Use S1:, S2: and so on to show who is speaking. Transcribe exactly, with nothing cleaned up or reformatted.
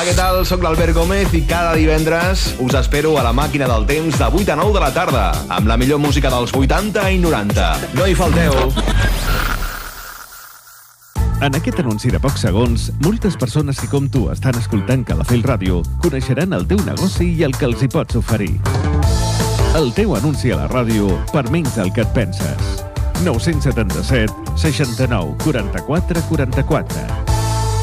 S1: què tal? Soc l'Albert Gómez i cada divendres us espero a la màquina del temps de vuit a nou de la tarda amb la millor música dels vuitanta i noranta. No hi falteu!
S2: En aquest anunci de pocs segons, moltes persones que com tu estan escoltant Calafell Ràdio coneixeran el teu negoci i el que els hi pots oferir. El teu anunci a la ràdio per menys del que et penses. nou set set, seixanta-nou, quaranta-quatre, quaranta-quatre.